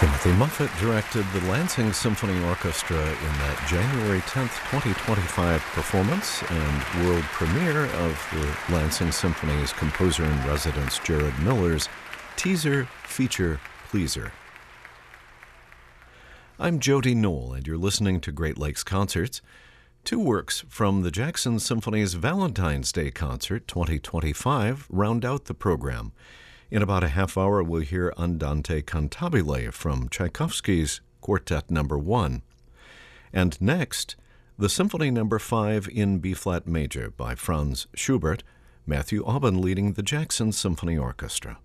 Timothy Moffat directed the Lansing Symphony Orchestra in that January 10th, 2025 performance and world premiere of the Lansing Symphony's composer-in-residence Jared Miller's teaser feature Pleaser. I'm Jody Knoll, and you're listening to Great Lakes Concerts. Two works from the Jackson Symphony's Valentine's Day Concert 2025 round out the program. In about a half hour, we'll hear Andante Cantabile from Tchaikovsky's Quartet No. 1. And next, the Symphony No. 5 in B-flat major by Franz Schubert, Matthew Aubin leading the Jackson Symphony Orchestra.